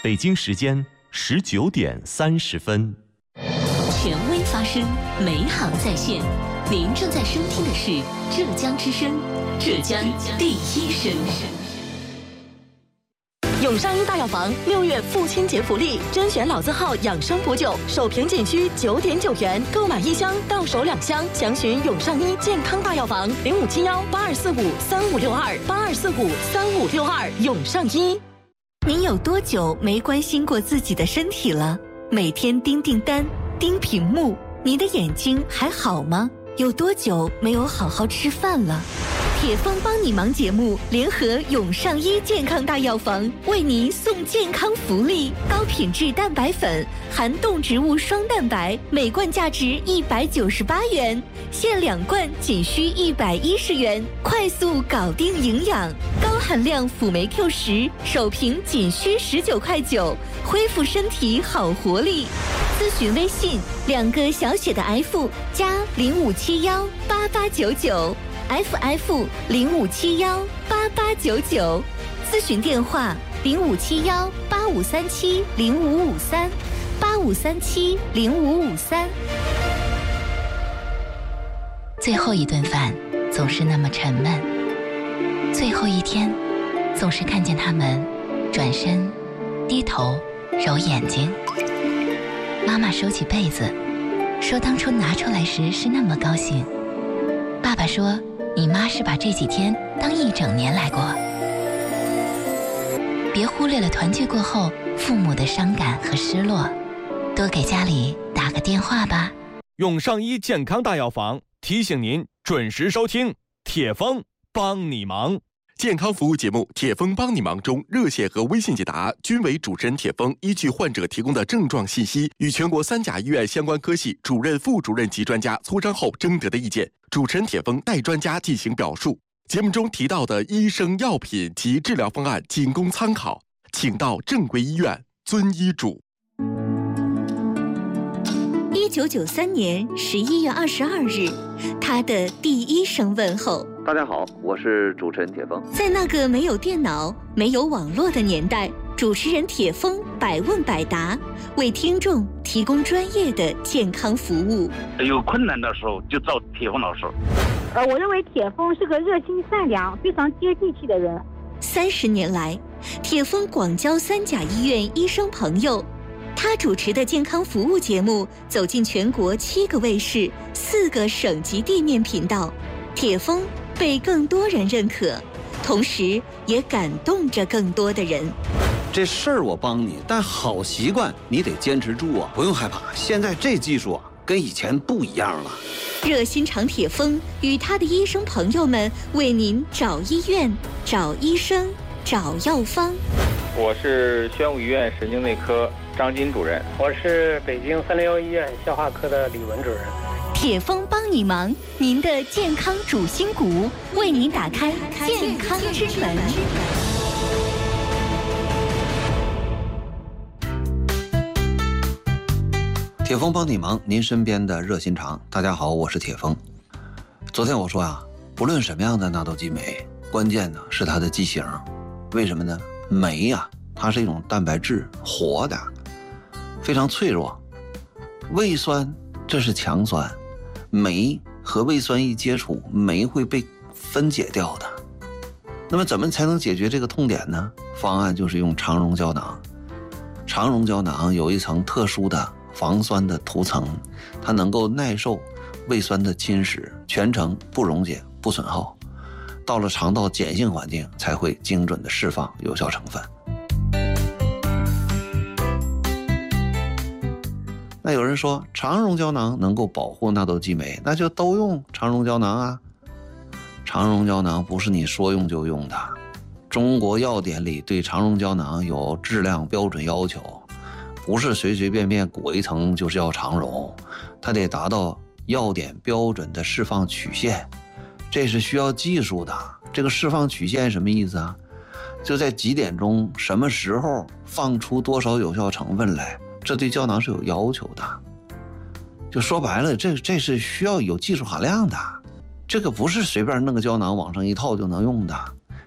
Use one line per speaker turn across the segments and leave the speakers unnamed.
北京时间19点30分。
权威发声，美好在线。您正在收听的是浙江之声，浙江第一声。
永善一大药房6月父亲节福利，甄选老字号养生补酒，首瓶仅需9.9元，购买1箱到手2箱。详询永善一健康大药房057182456282453562永善一。
您有多久没关心过自己的身体了？每天盯订单、盯屏幕，你的眼睛还好吗？有多久没有好好吃饭了？铁峰帮你忙节目联合永上一健康大药房为您送健康福利：高品质蛋白粉，含动植物双蛋白，每罐价值198元，限2罐仅需110元，快速搞定营养。高含量辅酶 Q10，首瓶仅需19.9块，恢复身体好活力。咨询微信2个小写的 F 加05718899。FF 05718899，咨询电话05718537055385370553。
最后一顿饭总是那么沉闷，最后一天总是看见他们转身低头揉眼睛。妈妈收起被子，说当初拿出来时是那么高兴。爸爸说你妈是把这几天当1整年来过。别忽略了团聚过后父母的伤感和失落，多给家里打个电话吧。
永上一健康大药房提醒您准时收听铁峰帮你忙
健康服务节目《铁峰帮你忙》中，热线和微信解答均为主持人铁峰依据患者提供的症状信息，与全国3甲医院相关科系主任、副主任及专家磋商后征得的意见，主持人铁峰代专家进行表述。节目中提到的医生、药品及治疗方案仅供参考，请到正规医院遵医嘱。
1993年11月22日，他的第一声问候。
大家好，我是主持人铁峰。
在那个没有电脑、没有网络的年代，主持人铁峰百问百答，为听众提供专业的健康服务。
有困难的时候就找铁峰老师。
我认为铁峰是个热心善良、非常接地气的人。
30年来，铁峰广交3甲医院医生朋友。他主持的健康服务节目走进全国7个卫视、4个省级地面频道，铁峰被更多人认可，同时也感动着更多的人。
这事儿我帮你，但好习惯你得坚持住啊！不用害怕，现在这技术啊跟以前不一样了。
热心肠铁峰与他的医生朋友们为您找医院、找医生、找药方。
我是宣武医院神经内科张金主任。
我是北京361医院消化科的李文主任。
铁峰帮你忙，您的健康主心骨，为您打开健康之门。
铁峰帮你忙，您身边的热心肠。大家好，我是铁峰。昨天我说啊，不论什么样的纳豆激酶，关键呢是它的剂型。为什么呢？酶呀，它是一种蛋白质，活的，非常脆弱。胃酸这是强酸，酶和胃酸一接触，酶会被分解掉的。那么怎么才能解决这个痛点呢？方案就是用肠溶胶囊。肠溶胶囊有一层特殊的防酸的涂层，它能够耐受胃酸的侵蚀，全程不溶解、不损耗。到了肠道碱性环境才会精准的释放有效成分。那有人说肠溶胶囊能够保护纳豆激酶，那就都用肠溶胶囊啊。肠溶胶囊不是你说用就用的，中国药典里对肠溶胶囊有质量标准要求，不是随随便便裹一层就是要肠溶，它得达到药典标准的释放曲线，这是需要技术的。这个释放曲线什么意思啊？就在几点钟什么时候放出多少有效成分来，这对胶囊是有要求的。就说白了，这是需要有技术含量的，这个不是随便弄个胶囊往上一套就能用的，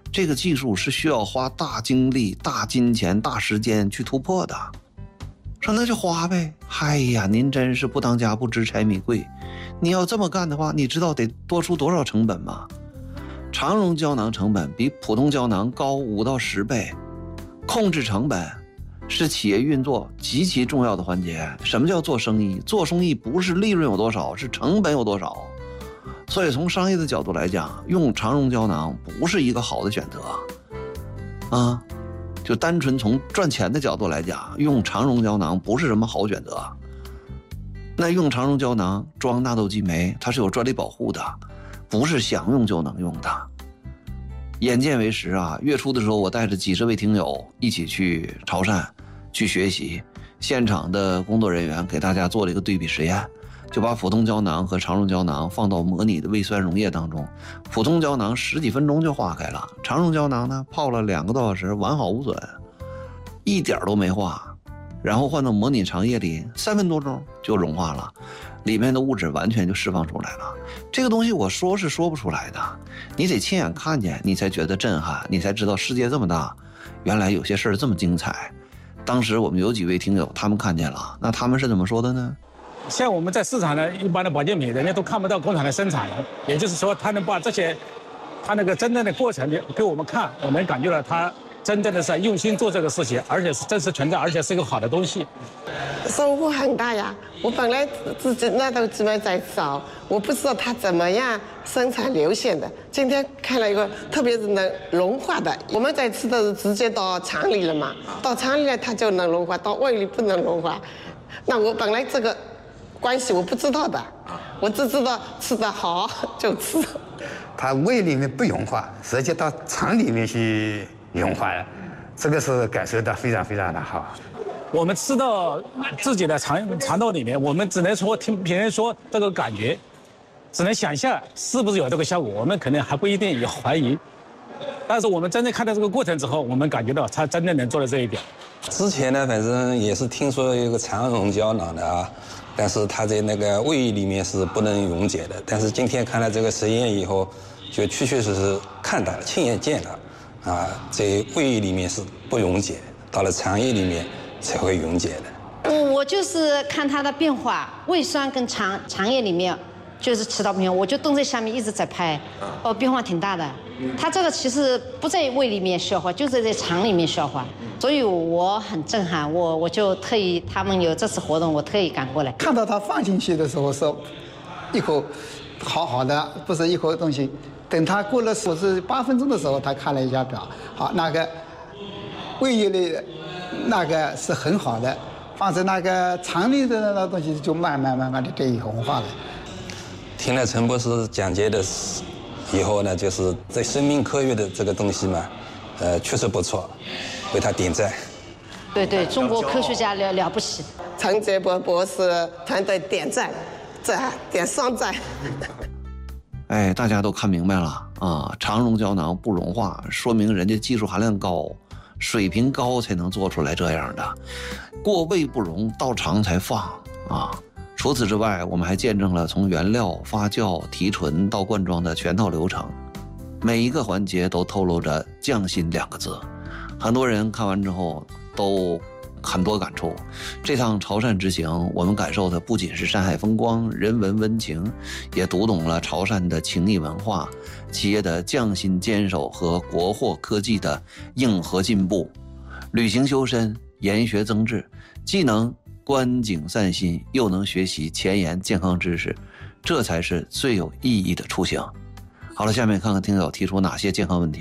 这个技术是需要花大精力、大金钱、大时间去突破的。说那就花呗。哎呀，您真是不当家不知柴米贵。你要这么干的话，你知道得多出多少成本吗？肠溶胶囊成本比普通胶囊高5到10倍，控制成本是企业运作极其重要的环节。什么叫做生意？做生意不是利润有多少，是成本有多少。所以从商业的角度来讲，用肠溶胶囊不是一个好的选择啊。就单纯从赚钱的角度来讲，用肠溶胶囊不是什么好选择。那用肠溶胶囊装纳豆激酶，它是有专利保护的，不是想用就能用的。眼见为实啊！月初的时候，我带着几十位听友一起去潮汕去学习，现场的工作人员给大家做了一个对比实验，就把普通胶囊和肠溶胶囊放到模拟的胃酸溶液当中，普通胶囊10几分钟就化开了，肠溶胶囊呢泡了2个多小时，完好无损，一点都没化。然后换到模拟肠液里，3分多钟就融化了，里面的物质完全就释放出来了。这个东西我说是说不出来的，你得亲眼看见，你才觉得震撼，你才知道世界这么大，原来有些事儿这么精彩。当时我们有几位听友他们看见了，那他们是怎么说的呢？
像我们在市场呢，一般的保健品人家都看不到工厂的生产，也就是说他能把这些他那个真正的过程给我们看，我们感觉到他真正的是用心做这个事情，而且是真实存在，而且是一个好的东西。
收获很大呀！我本来自己纳豆激酶在找，我不知道它怎么样生产流线的。今天看了一个，特别是能融化的。我们在吃的是直接到肠里了嘛，到肠里了它就能融化，到胃里不能融化。那我本来这个关系我不知道的，我只知道吃得好就吃。
它胃里面不融化，直接到肠里面去融化了，这个是感受到非常非常的好。
我们吃到自己的肠道里面，我们只能说听别人说这个感觉，只能想象是不是有这个效果，我们可能还不一定有怀疑。但是我们真正看到这个过程之后，我们感觉到它真正能做到这一点。
之前呢，反正也是听说有个肠溶胶囊的啊，但是它在那个胃里面是不能溶解的。但是今天看了这个实验以后，就确确实实看到了，亲眼见到，啊，在胃里面是不溶解，到了肠液里面才会溶解的。
我就是看它的变化，胃酸跟肠液里面就是起到变化，我就蹲在下面一直在拍，变化挺大的。它这个其实不在胃里面消化，就是在肠里面消化，所以我很震撼，我就特意他们有这次活动，我特意赶过来。
看到它放进去的时候是一口好好的，不是一口东西。等他过了48分钟的时候，他看了一下表，好，那个胃液里那个是很好的，放在那个肠里的那东西就慢慢的给融化了。
听了陈博士讲解的以后呢，就是在生命科学的这个东西嘛，确实不错，为他点赞。
对，中国科学家了不起。
陈杰博博士团队点赞，点双赞。
哎，大家都看明白了啊！肠溶胶囊不融化，说明人家技术含量高，水平高才能做出来这样的。过胃不溶，到肠才放啊！除此之外，我们还见证了从原料、发酵、提纯到灌装的全套流程，每一个环节都透露着匠心2个字。很多人看完之后都很多感触。这趟潮汕之行，我们感受的不仅是山海风光、人文温情，也读懂了潮汕的情谊文化、企业的匠心坚守和国货科技的硬核进步。旅行修身，研学增智，既能观景散心，又能学习前沿健康知识，这才是最有意义的出行。好了，下面看看听友提出哪些健康问题。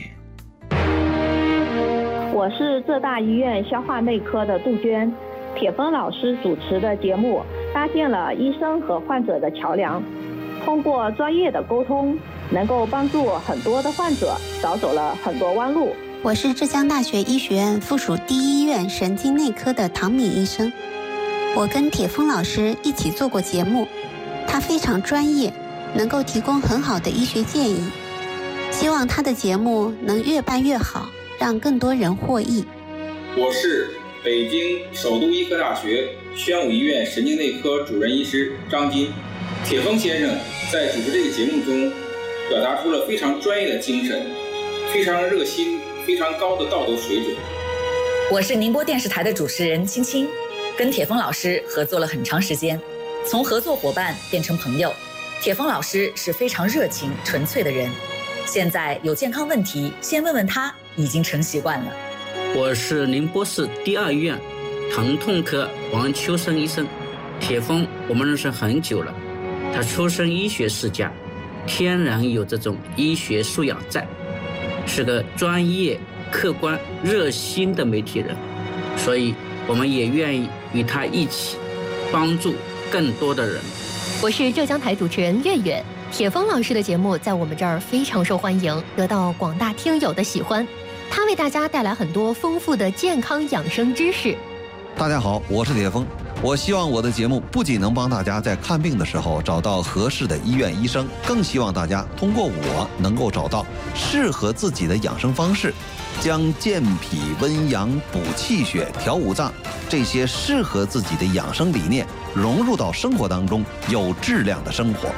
我是浙大医院消化内科的杜鹃，铁峰老师主持的节目搭建了医生和患者的桥梁，通过专业的沟通，能够帮助很多的患者少走了很多弯路。
我是浙江大学医学院附属第一医院神经内科的唐敏医生，我跟铁峰老师一起做过节目，他非常专业，能够提供很好的医学建议，希望他的节目能越办越好，让更多人获益。
我是北京首都医科大学宣武医院神经内科主任医师张金。铁峰先生在主持这个节目中表达出了非常专业的精神， 非常热心、非常高的道德水准。
我是宁波电视台的主持人青青，跟铁峰老师合作了很长时间，从合作伙伴变成朋友。铁峰老师是非常热情、纯粹的人，现在有健康问题，先问问他，已经成习惯了。
我是宁波市第2医院疼痛科王秋生医生。铁峰我们认识很久了，他出身医学世家，天然有这种医学素养在，是个专业、客观、热心的媒体人，所以我们也愿意与他一起帮助更多的人。
我是浙江台主持人月月。铁峰老师的节目在我们这儿非常受欢迎，得到广大听友的喜欢。他为大家带来很多丰富的健康养生知识。
大家好，我是铁峰。我希望我的节目不仅能帮大家在看病的时候找到合适的医院医生，更希望大家通过我能够找到适合自己的养生方式，将健脾温阳、补气血、调五脏这些适合自己的养生理念融入到生活当中，有质量的生活。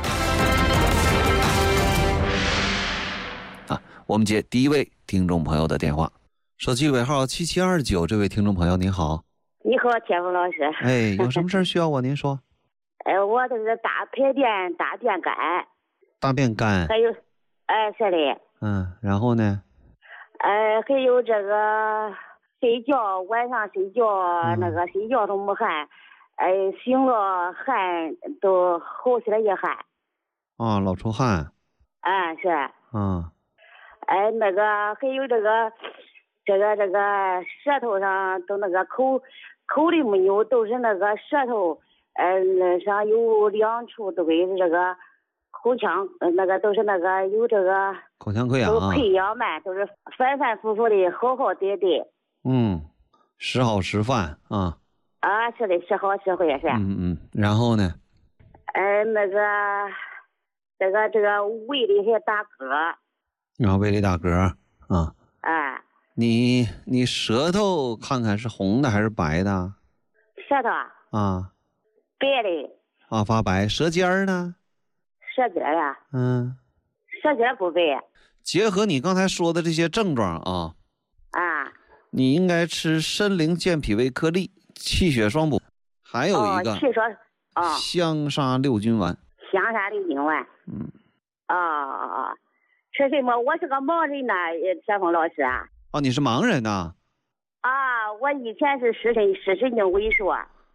我们接第一位听众朋友的电话，手机尾号7729，这位听众朋友您好。
你好，铁峰老师。
哎，有什么事需要我？您说。
我这个大排便、大便干。
大便干。
还有，是的。
然后呢？
还有这个睡觉，晚上睡觉、那个睡觉都没汗，醒了汗都好起来一汗。
老出汗。
是。那个还有这个舌头上都那个口里没有，都是那个舌头上有2处都是这个口腔，那个都是那个有这个
口腔溃疡
都溃疡嘛，都是反反复复的好好歹歹。
时好时坏啊。
是的，时好时坏是。
然后呢？
那个这个胃里还打嗝。
然后胃里打嗝你舌头看看是红的还是白的？
舌头白的。
发白。舌尖呢？
舌尖舌尖不白。
结合你刚才说的这些症状你应该吃参苓健脾胃颗粒、气血双补，还有一个香砂六菌丸。
香砂六菌丸。吃什么？我是个盲人呐，铁峰老师啊。
你是盲人呐？
我以前是视神经萎缩。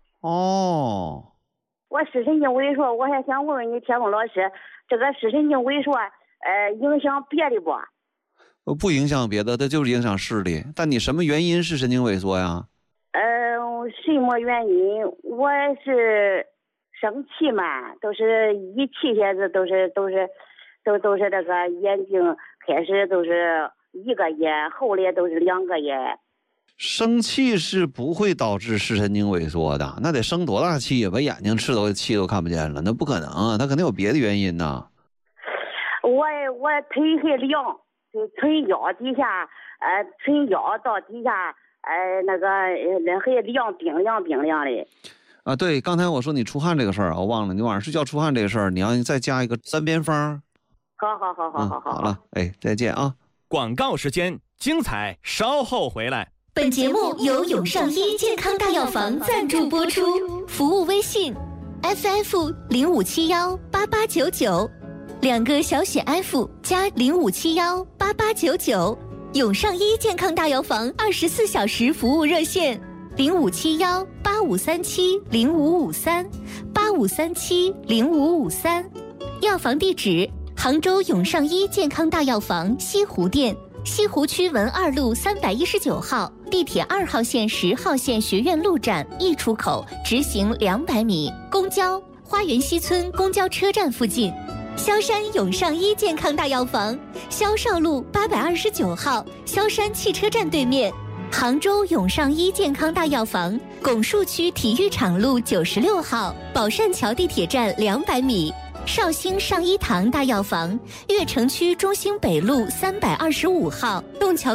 我视神经萎缩，我还想问问你，铁峰老师，这个视神经萎缩，影响别的不？
不影响别的，它就是影响视力。但你什么原因是神经萎缩呀？
什么原因？我是生气嘛，都是一气些子都是这个眼睛开始都是1个月，后来都是2个月。
生气是不会导致视神经萎缩的，那得生多大气，把眼睛吃都气都看不见了，那不可能啊，他肯定有别的原因呐。
我腿还凉，腿腰底下，腿腰到底下，那个还凉冰凉的。
对，刚才我说你出汗这个事儿，我忘了，你晚上睡觉出汗这个事儿，你要再加一个3边方。
好
了，再见啊！
广告时间，精彩稍后回来。
本节目由永上医健康大药房赞助播出，服务微信 FF05718899，2个小写 F 加05718899，永上医健康大药房24小时服务热线05718537055385370553，药房地址。杭州永上医健康大药房西湖店，西湖区文2路319号，地铁2号线、10号线学院路站1出口，直行200米。公交花园西村公交车站附近。萧山永上医健康大药房，萧绍路829号，萧山汽车站对面。杭州永上医健康大药房，拱墅区体育场路96号，宝善桥地铁站200米。绍兴上医堂大药房，悦城区中兴北路325号，洞桥